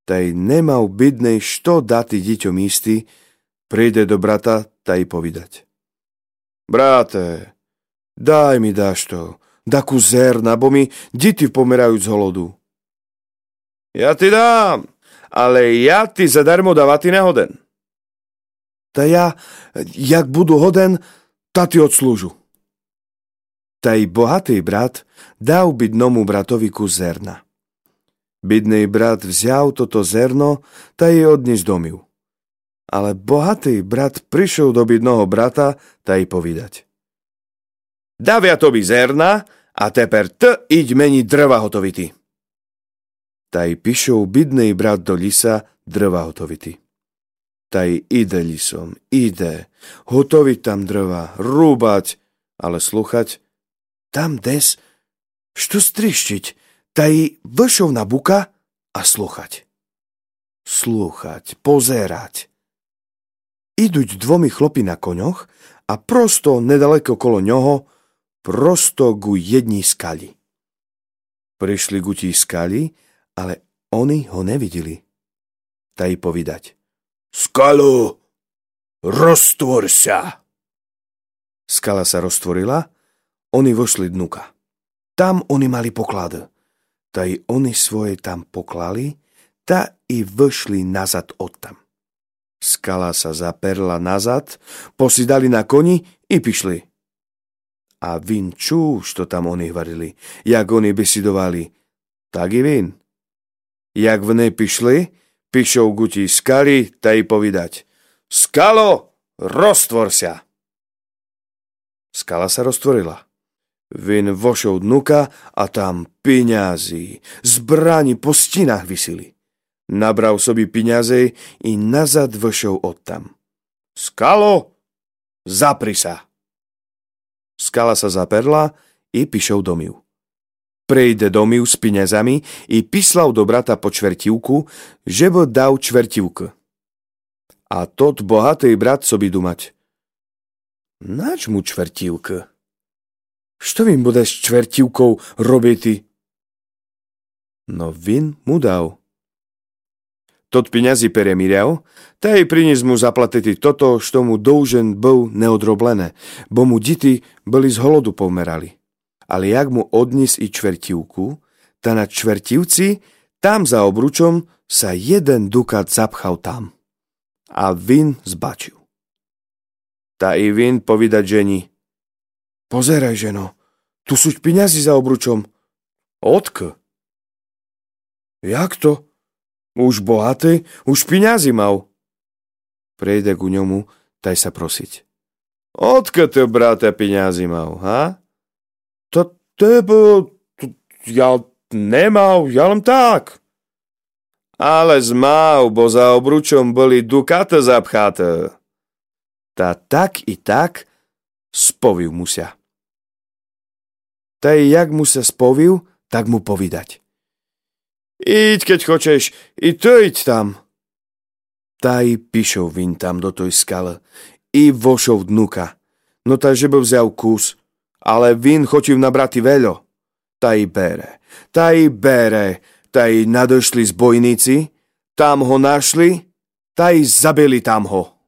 taj nemal bydnej što dati dieťom istý, príde do brata, taj povedať. Brate, daj mi dašto, daku zerna, bo mi deti pomerajú z holodu. Ja ti dám, ale ja ti zadarmo dávati nehoden. Ta ja, jak budu hoden, ta ti odslúžu. Taj bohatý brat dal bydnomu bratovi kus zerna. Bydný brat vzal toto zerno, ta je odniesť domiu. Ale bohatý brat prišiel do bydnoho brata, ta jej povedať. Davia tobi zerna, a teper iď meni drva hotovity. Taj pišol bydný brat do lisa drva hotovity. Taj ide lisom, ide, hotoviť tam drva, rúbať, ale sluchať, tam des, što striščiť, taj vršov na buka a sluchať. Slúchať, pozerať. Iduť dvomi chlopi na koňoch a prosto nedaleko kolo ňoho, prosto ku jední skali. Prišli ku tí skali, ale oni ho nevideli. Taj povedať. Skalo, roztvor sa. Skala sa roztvorila, oni vošli dnuka. Tam oni mali poklad. Taj oni svoje tam poklali, ta i vyšli nazad odtam. Skala sa zaperla nazad, posidali na koni i pišli. A vin čú, što tam oni varili, jak oni besidovali, tak i vin. Jak v nej pišli, pišou gutí skali, ta i povedať. Skalo, roztvor sa. Skala sa roztvorila. Vin vošol dnuka a tam piňazí, zbrani po stinách visili. Nabral sobi piňazej i nazad vošol odtam. Skalo, zapri sa. Skala sa zaperla i pišol domiu. Prejde domiu s piňazami i pislav do brata po čvertivku, že bo dal čvertivk. A tot bohatý brat sobi dumať. Nač mu čvertivk? Što vim bude s čvertivkou robiti? No vin mu dal. Tot piňazi peremirial, ta jej prinies mu zaplatiti toto, što mu doužen bol neodroblené, bo mu diti boli z holodu pomerali. Ale jak mu odnies i čvertivku, ta na čvertivci, tam za obručom, sa jeden dukat zapchal tam. A vin zbačil. Ta i vin povedať ženi. Pozeraj, ženo, tu sú piňazi za obručom. Odk? Jak to? Už bohatý, už piňazi mal. Prejde ku ňomu, taj sa prosiť. Odk to, brate, piňazi mal, ha? To tebe, ja nemal, ja len tak. Ale zmal, bo za obručom boli dukata zapchaté. Ta tak i tak spovil musia. Taj jak mu sa spovil, tak mu povedať. Iď, keď хочeš, i to iď tam. Taj pišov vin tam do toj skale i vošov dnuka. No ta žebo vzal kus, ale vin chotil nabrati veľo. Taj bere, taj nadošli zbojníci, tam ho našli, taj zabili tam ho.